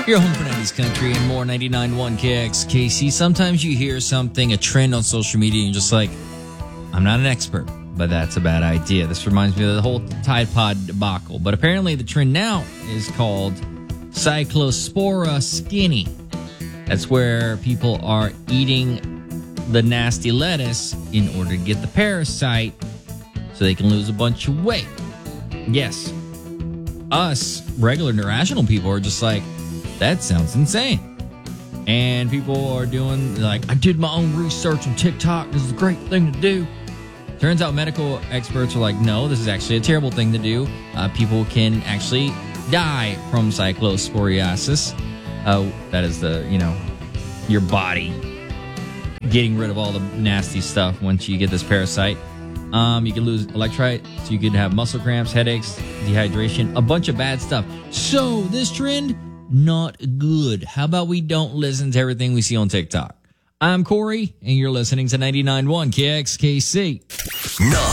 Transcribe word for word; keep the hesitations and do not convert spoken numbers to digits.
You're home for nineties country and more. Ninety-nine point one K X K C. Sometimes you hear something, a trend on social media, and you're just like, I'm not an expert, but that's a bad idea. This reminds me of the whole Tide Pod debacle. But apparently the trend now is called Cyclospora skinny. That's where people are eating the nasty lettuce in order to get the parasite so they can lose a bunch of weight. Yes, us regular irrational people are just like, that sounds insane. And people are doing like, I did my own research on TikTok. This is a great thing to do. Turns out medical experts are like, no, this is actually a terrible thing to do. Uh, people can actually die from cyclosporiasis. Uh, that is the, you know, your body getting rid of all the nasty stuff once you get this parasite. Um, you can lose electrolytes, you can have muscle cramps, headaches, dehydration, a bunch of bad stuff. So this trend, not good. How about we don't listen to everything we see on TikTok? I'm Corey, and you're listening to ninety-nine point one K X K C. Nine.